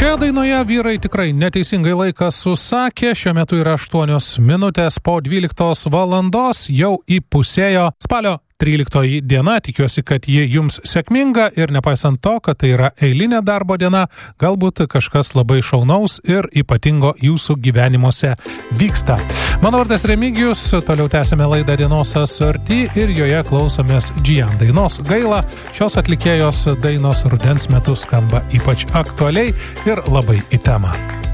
Šioje dainoje vyrai tikrai neteisingai laiką susakė, šiuo metu yra 8 minutės po 12 valandos, jau įpusėjo spalio 13 diena, tikiuosi, kad ji jums sėkminga ir nepaisant to, kad tai yra eilinė darbo diena, galbūt kažkas labai šaunaus ir ypatingo jūsų gyvenimuose vyksta. Mano vardas Remigijus, toliau tęsime laidą Dienos SRT ir joje klausomės Gian dainos Gaila. Šios atlikėjos dainos rudens metu skamba ypač aktualiai ir labai į temą.